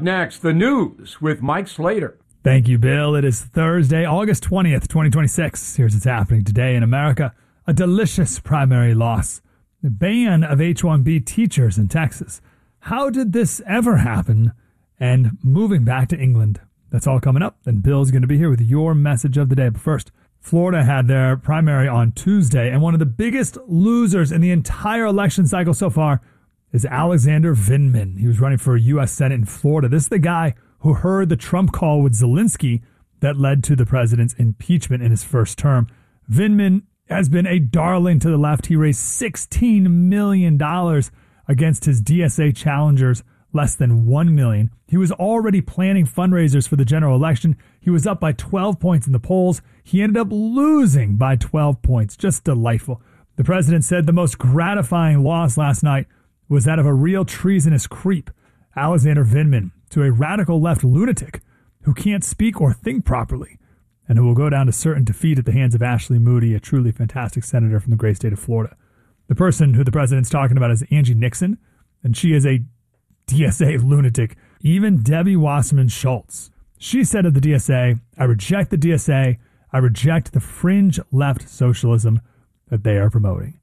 Next, the news with Mike Slater. Thank you, Bill. It is Thursday, August 20th, 2026. Here's what's happening today in America. A delicious primary loss. The ban of H-1B teachers in Texas. How did this ever happen? And moving back to England. That's all coming up. And Bill's going to be here with your message of the day. But first, Florida had their primary on Tuesday. And one of the biggest losers in the entire election cycle so far is Alexander Vindman. He was running for U.S. Senate in Florida. This is the guy who heard the Trump call with Zelensky that led to the president's impeachment in his first term. Vindman has been a darling to the left. He raised $16 million against his DSA challengers, less than $1 million. He was already planning fundraisers for the general election. He was up by 12 points in the polls. He ended up losing by 12 points. Just delightful. The president said the most gratifying loss last night was that of a real treasonous creep, Alexander Vindman, to a radical left lunatic who can't speak or think properly and who will go down to certain defeat at the hands of Ashley Moody, a truly fantastic senator from the great state of Florida. The person who the president's talking about is Angie Nixon, and she is a DSA lunatic. Even Debbie Wasserman Schultz. She said of the DSA, I reject the DSA. I reject the fringe left socialism that they are promoting.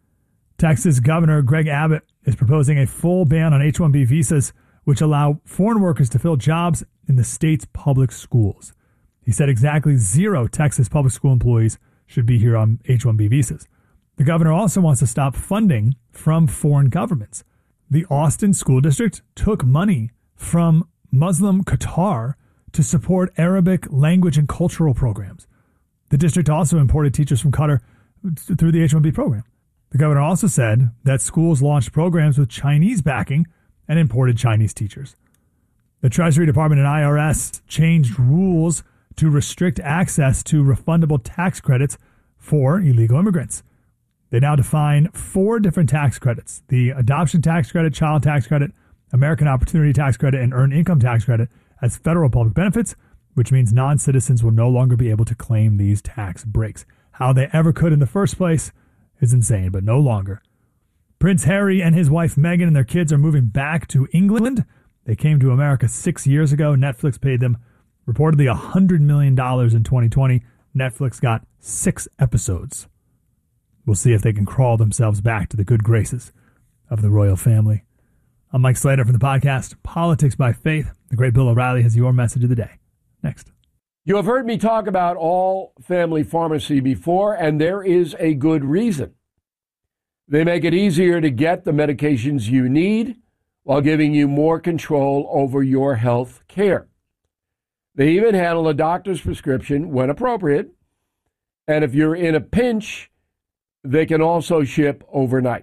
Texas Governor Greg Abbott is proposing a full ban on H-1B visas, which allow foreign workers to fill jobs in the state's public schools. He said exactly 0 Texas public school employees should be here on H-1B visas. The governor also wants to stop funding from foreign governments. The Austin School District took money from Muslim Qatar to support Arabic language and cultural programs. The district also imported teachers from Qatar through the H-1B program. The governor also said that schools launched programs with Chinese backing and imported Chinese teachers. The Treasury Department and IRS changed rules to restrict access to refundable tax credits for illegal immigrants. They now define 4 different tax credits: the adoption tax credit, child tax credit, American Opportunity Tax Credit, and Earned Income Tax Credit as federal public benefits, which means non-citizens will no longer be able to claim these tax breaks. How they ever could in the first place is insane, but no longer. Prince Harry and his wife Meghan and their kids are moving back to England. They came to America 6 years ago. Netflix paid them reportedly $100 million in 2020. Netflix got 6 episodes. We'll see if they can crawl themselves back to the good graces of the royal family. I'm Mike Slater from the podcast Politics by Faith. The great Bill O'Reilly has your message of the day. Next. You have heard me talk about All Family Pharmacy before, and there is a good reason. They make it easier to get the medications you need while giving you more control over your health care. They even handle a doctor's prescription when appropriate, and if you're in a pinch, they can also ship overnight.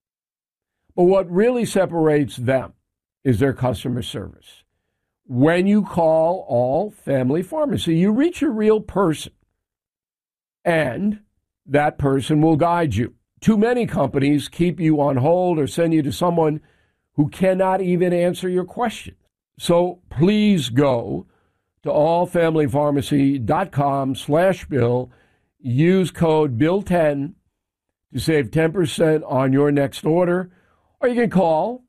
But what really separates them is their customer service. When you call All Family Pharmacy, you reach a real person, and that person will guide you. Too many companies keep you on hold or send you to someone who cannot even answer your question. So please go to allfamilypharmacy.com/Bill. Use code BILL10 to save 10% on your next order. Or you can call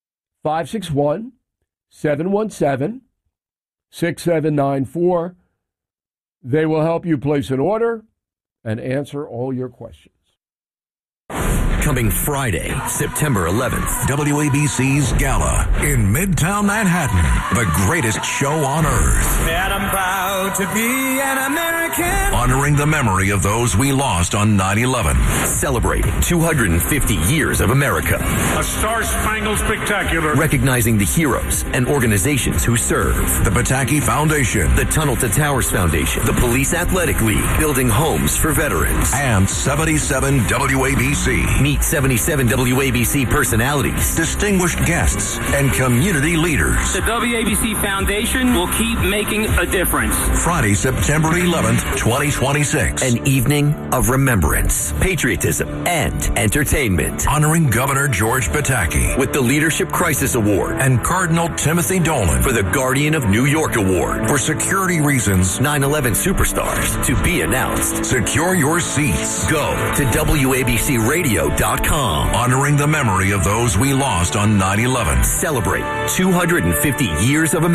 561-717-6794. They will help you place an order and answer all your questions. Coming Friday, September 11th, WABC's Gala in Midtown Manhattan, the greatest show on earth. And I'm proud to be an American. Honoring the memory of those we lost on 9/11. Celebrating 250 years of America. A Star-Spangled Spectacular. Recognizing the heroes and organizations who serve. The Pataki Foundation. The Tunnel to Towers Foundation. The Police Athletic League. Building homes for veterans. And 77 WABC. Meet 77 WABC personalities, distinguished guests, and community leaders. The WABC Foundation will keep making a difference. Friday, September 11th, 2026. An evening of remembrance, patriotism, and entertainment. Honoring Governor George Pataki with the Leadership Crisis Award and Cardinal Timothy Dolan for the Guardian of New York Award. For security reasons, 9/11 superstars to be announced. Secure your seats. Go to WABCRadio.com 30reasons.com. Honoring the memory of those we lost on 9/11. Celebrate 250 years of America.